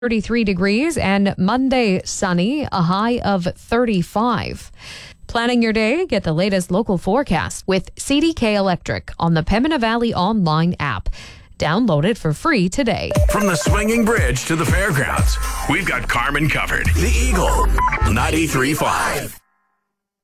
33 degrees, and Monday sunny, a high of 35. Planning your day? Get the latest local forecast with CDK Electric on the Pembina Valley online app. Download it for free today. From the swinging bridge to the fairgrounds, we've got Carmen covered. The Eagle, 93.5.